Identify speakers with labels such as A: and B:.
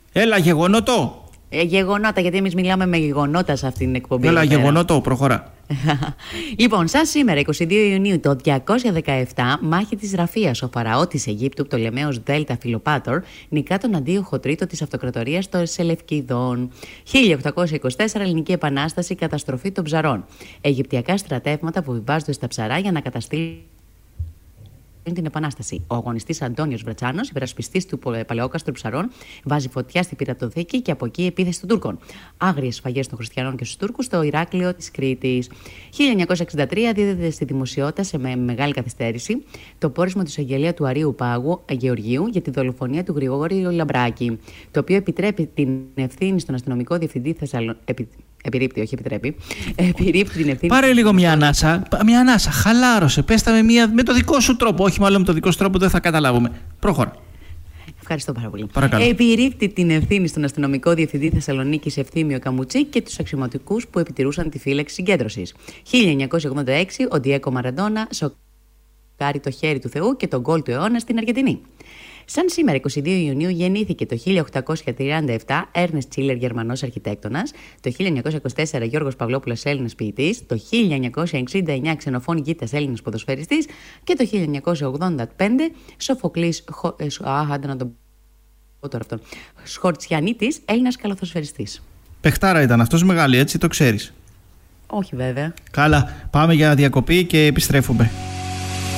A: Έλα, γεγονότο.
B: Γεγονότα, γιατί εμείς μιλάμε με γεγονότα σε αυτήν την εκπομπή.
A: Έλα, γεγονότο, προχωρά.
B: Λοιπόν, σαν σήμερα, 22 Ιουνίου το 217, μάχη της Ραφίας, ο Φαραώ της Αιγύπτου, Πτολεμαίος Δέλτα Φιλοπάτορ, νικά τον Αντίοχο Τρίτο της Αυτοκρατορίας των Σελευκηδών. 1824, Ελληνική Επανάσταση, καταστροφή των ψαρών. Αιγυπτιακά στρατεύματα που βιβάζονται στα ψαρά για να καταστήλουν την Επανάσταση. Ο αγωνιστής Αντώνιος Βρατσάνος, υπερασπιστής του Παλαιόκαστρου Ψαρών, βάζει φωτιά στη πειρατοθήκη και από εκεί επίθεση των Τούρκων. Άγριες σφαγές των χριστιανών και στους Τούρκους στο Ηράκλειο της Κρήτης. 1963, δίδεται στη δημοσιότητα με μεγάλη καθυστέρηση το πόρισμα του εισαγγελέα του Αρείου Πάγου Γεωργίου για τη δολοφονία του Γρηγόριου Λαμπράκη, το οποίο επιτρέπει την ευθύνη στον αστυνομικό διευθυντή Θεσσαλονίκη. Επιρρύπτει την ευθύνη.
A: Πάρε λίγο μια ανάσα. Μια ανάσα. Χαλάρωσε. Πέστα με το δικό σου τρόπο. Όχι μάλλον με το δικό σου τρόπο, δεν θα καταλάβουμε. Προχώρα.
B: Ευχαριστώ πάρα πολύ.
A: Παρακαλώ.
B: Επιρρύπτει την ευθύνη στον αστυνομικό διευθυντή Θεσσαλονίκης Ευθύμιο Καμουτσί και τους αξιωματικούς που επιτηρούσαν τη φύλαξη συγκέντρωσης. 1986, ο Ντιέγκο Μαραντόνα σοκάρει το χέρι του Θεού και τον γκολ του αιώνα στην Αργεντινή. Σαν σήμερα, 22 Ιουνίου, γεννήθηκε το 1837 Έρνεστ Τσίλερ, Γερμανός αρχιτέκτονας, το 1924 Γιώργος Παυλόπουλος, Έλληνας ποιητής, το 1969 Ξενοφών Γκίτας, Έλληνας ποδοσφαιριστής και το 1985 Σοφοκλής Σχορτσιανίτης, Έλληνας καλαθοσφαιριστής.
A: Παιχτάρα ήταν αυτός, μεγάλη, έτσι το ξέρεις.
B: Όχι βέβαια.
A: Καλά, πάμε για διακοπή και επιστρέφουμε.